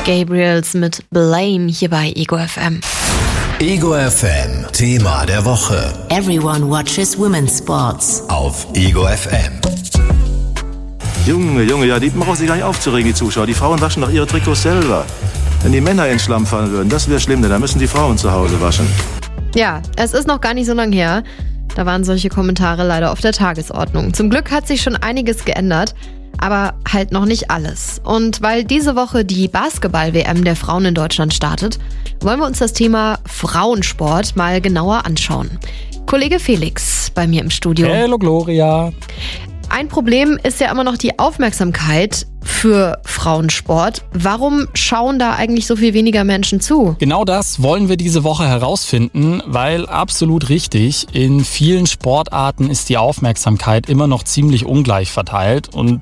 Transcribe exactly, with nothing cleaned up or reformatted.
Gabriels mit Blame hier bei Ego F M. Ego F M, Thema der Woche. Everyone watches women's sports. Auf Ego F M. Junge, Junge, ja, die brauchen sich gar nicht aufzuregen, die Zuschauer. Die Frauen waschen doch ihre Trikots selber. Wenn die Männer in den Schlamm fallen würden, das wäre schlimm, denn dann müssen die Frauen zu Hause waschen. Ja, es ist noch gar nicht so lange her. Da waren solche Kommentare leider auf der Tagesordnung. Zum Glück hat sich schon einiges geändert, aber halt noch nicht alles. Und weil diese Woche die Basketball-W M der Frauen in Deutschland startet, wollen wir uns das Thema Frauensport mal genauer anschauen. Kollege Felix bei mir im Studio. Hallo Gloria. Ein Problem ist ja immer noch die Aufmerksamkeit für Frauensport. Warum schauen da eigentlich so viel weniger Menschen zu? Genau das wollen wir diese Woche herausfinden, weil absolut richtig, in vielen Sportarten ist die Aufmerksamkeit immer noch ziemlich ungleich verteilt und